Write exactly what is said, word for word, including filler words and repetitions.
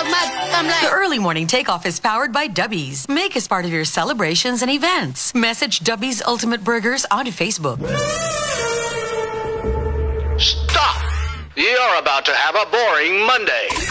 pag mag, I'm like... The early morning takeoff is powered by Dubby's. Make us part of your celebrations and events. Message Dubby's Ultimate Burgers on Facebook. Stop! You're about to have a boring Monday.